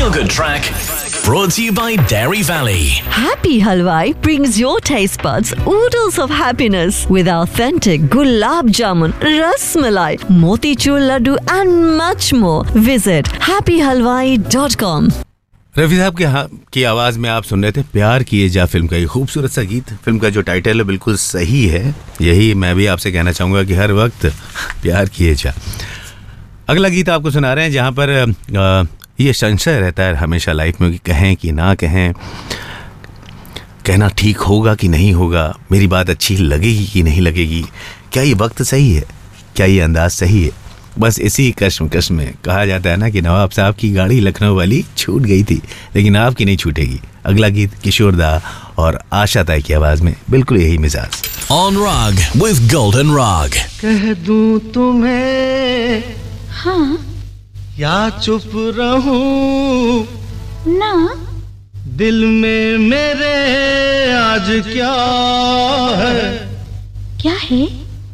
Feel Good Track brought to you by Dairy Valley. Happy Halwai brings your taste buds oodles of happiness with authentic gulab jamun, ras malai, motichur laddu and much more. Visit happyhalwai.com. Rafi साहब की आवाज़ में आप सुन रहे थे प्यार किए जा फिल्म का ये खूबसूरत सा गीत। फिल्म का जो टाइटल है बिल्कुल सही है, यही मैं भी आपसे कहना चाहूँगा कि हर वक्त प्यार किए जा। अगला गीत आपको सुना रहे हैं जहाँ पर ये संशय रहता है हमेशा लाइफ में कि कहें कि ना कहें, कहना ठीक होगा कि नहीं होगा, मेरी बात अच्छी लगेगी कि नहीं लगेगी, क्या ये वक्त सही है, क्या ये अंदाज सही है। बस इसी कश्मकश में कहा जाता है ना कि नवाब साहब की गाड़ी लखनऊ वाली छूट गई थी, लेकिन आपकी नहीं छूटेगी। अगला गीत किशोर दा और आशा ताई की आवाज में, बिल्कुल यही मिजाज। On Rag with Golden Rag. कह दूं तुम्हें हाँ या चुप रहूं ना, दिल में मेरे आज क्या है। क्या है?